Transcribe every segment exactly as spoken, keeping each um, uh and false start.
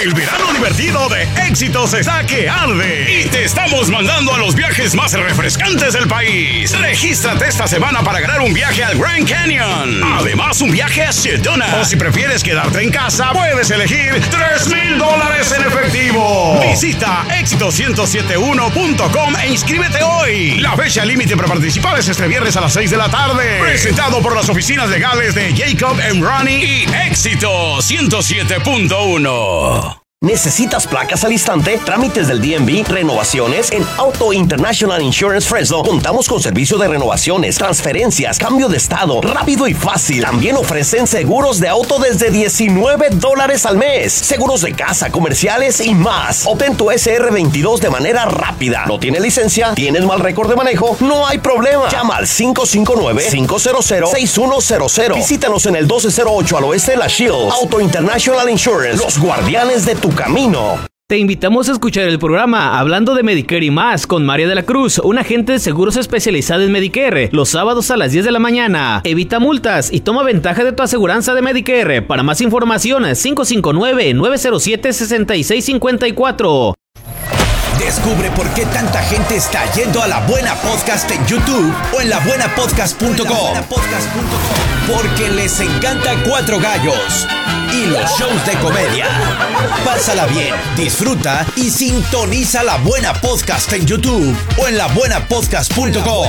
El verano divertido de Éxitos está que arde. Y te estamos mandando a los viajes más refrescantes del país. Regístrate esta semana para ganar un viaje al Grand Canyon. Además, un viaje a Sedona. O si prefieres quedarte en casa, puedes elegir tres mil dólares en efectivo. Visita éxitos ciento setenta y uno punto com e inscríbete hoy. La fecha límite para participar es este viernes a las seis de la tarde. Presentado por las oficinas legales de Jacob and Ronnie y Éxito ciento siete punto uno. ¿Necesitas placas al instante? Trámites del D M V, renovaciones. En Auto International Insurance Fresno contamos con servicio de renovaciones, transferencias, cambio de estado, rápido y fácil. También ofrecen seguros de auto desde diecinueve dólares al mes, seguros de casa, comerciales y más. Obtén tu S R veintidós de manera rápida. ¿No tienes licencia? ¿Tienes mal récord de manejo? No hay problema. Llama al cinco cinco nueve, cinco cero cero, seis uno cero cero. Visítanos en el doce cero ocho al oeste de la Shields. Auto International Insurance, los guardianes de tu camino. Te invitamos a escuchar el programa Hablando de Medicare y más con María de la Cruz, una agente de seguros especializada en Medicare, los sábados a las diez de la mañana. Evita multas y toma ventaja de tu aseguranza de Medicare. Para más información, cinco cinco nueve, nueve cero siete, seis seis cinco cuatro. Descubre por qué tanta gente está yendo a La Buena Podcast en YouTube o en la buena podcast punto com. Porque les encanta Cuatro Gallos y los shows de comedia. Pásala bien, disfruta y sintoniza La Buena Podcast en YouTube o en la buena podcast punto com.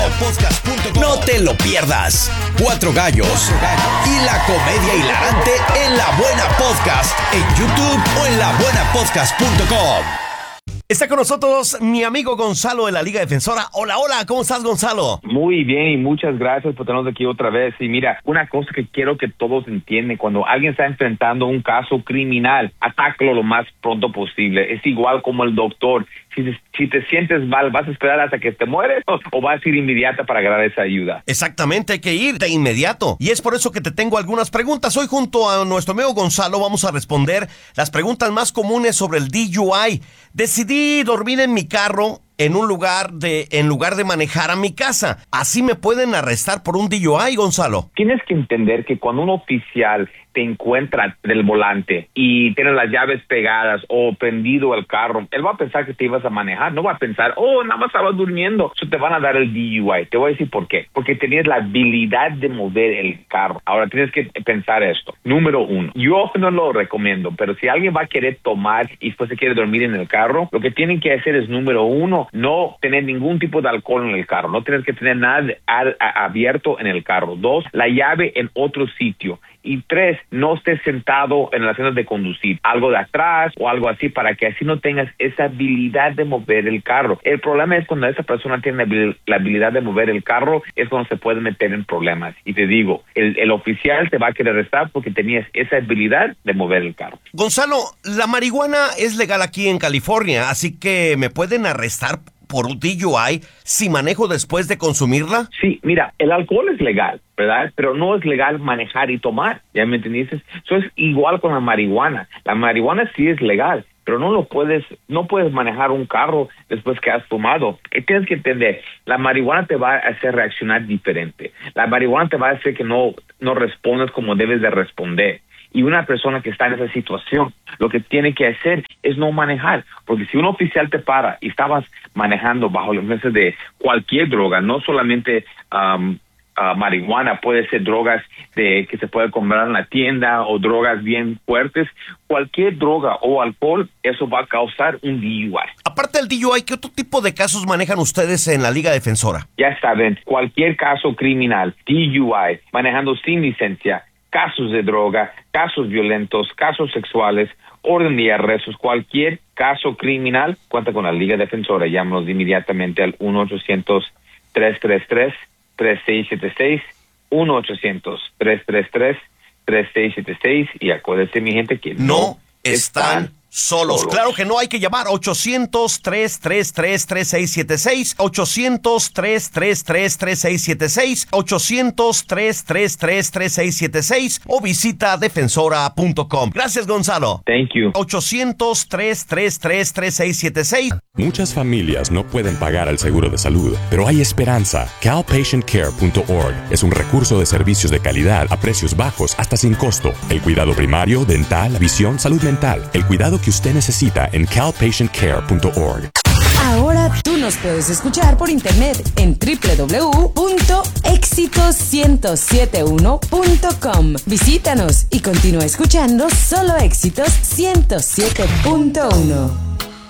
No te lo pierdas. Cuatro Gallos y la comedia hilarante en La Buena Podcast en YouTube o en la buena podcast punto com. Está con nosotros mi amigo Gonzalo de la Liga Defensora. Hola, hola, ¿cómo estás, Gonzalo? Muy bien y muchas gracias por tenernos aquí otra vez. Y mira, una cosa que quiero que todos entiendan, cuando alguien está enfrentando un caso criminal, atácalo lo más pronto posible. Es igual como el doctor. Si te, si te sientes mal, ¿vas a esperar hasta que te mueres o, o vas a ir inmediata para agarrar esa ayuda? Exactamente, hay que ir de inmediato. Y es por eso que te tengo algunas preguntas. Hoy junto a nuestro amigo Gonzalo vamos a responder las preguntas más comunes sobre el D U I. Decidí dormir en mi carro en un lugar de en lugar de manejar a mi casa. ¿Así me pueden arrestar por un D U I, Gonzalo? Tienes que entender que cuando un oficial te encuentra del volante y tiene las llaves pegadas o prendido el carro, él va a pensar que te ibas a manejar, no va a pensar, oh, nada más estaba durmiendo. Eso te van a dar el D U I. Te voy a decir por qué. Porque tenías la habilidad de mover el carro. Ahora tienes que pensar esto. Número uno, yo no lo recomiendo, pero si alguien va a querer tomar y después se quiere dormir en el carro, lo que tienen que hacer es, número uno, no tener ningún tipo de alcohol en el carro. No tienes que tener nada de, a, a, abierto en el carro. Dos, la llave en otro sitio. Y tres, no estés sentado en el asiento de conducir, algo de atrás o algo así, para que así no tengas esa habilidad de mover el carro. El problema es cuando esa persona tiene la habilidad de mover el carro, es cuando se puede meter en problemas. Y te digo, el, el oficial te va a querer arrestar porque tenías esa habilidad de mover el carro. Gonzalo, la marihuana es legal aquí en California, así que ¿me pueden arrestar por un D U I si manejo después de consumirla? Sí, mira, el alcohol es legal, ¿verdad? Pero no es legal manejar y tomar, ¿ya me entendiste? Eso es igual con la marihuana. La marihuana sí es legal, pero no lo puedes, no puedes manejar un carro después que has fumado. Y tienes que entender, la marihuana te va a hacer reaccionar diferente. La marihuana te va a hacer que no, no respondas como debes de responder. Y una persona que está en esa situación, lo que tiene que hacer es no manejar. Porque si un oficial te para y estabas manejando bajo los meses de cualquier droga, no solamente um, uh, marihuana, puede ser drogas de que se puede comprar en la tienda o drogas bien fuertes, cualquier droga o alcohol, eso va a causar un D U I. Aparte del D U I, ¿qué otro tipo de casos manejan ustedes en la Liga Defensora? Ya saben, cualquier caso criminal, D U I, manejando sin licencia, casos de droga, casos violentos, casos sexuales, orden de arrestos, cualquier caso criminal, cuenta con la Liga Defensora. Llámanos inmediatamente al uno ochocientos, tres tres tres, tres seis siete seis, uno ochocientos, tres tres tres, tres seis siete seis, y acuérdense, mi gente, que no, no están solos. solos. Claro que no, hay que llamar ochocientos, tres tres tres, tres seis siete seis, ochocientos, tres tres tres, tres seis siete seis, ochocientos, tres tres tres, tres seis siete seis o visita defensora punto com. Gracias, Gonzalo. Thank you. ochocientos, tres tres tres, tres seis siete seis. Muchas familias no pueden pagar el seguro de salud, pero hay esperanza. cal patient care punto org es un recurso de servicios de calidad a precios bajos hasta sin costo. El cuidado primario, dental, visión, salud mental. El cuidado que que usted necesita en cal patient care punto org. Ahora tú nos puedes escuchar por internet en doble u doble u doble u punto éxitos ciento setenta y uno punto com. Visítanos y continúa escuchando solo Éxitos ciento siete punto uno.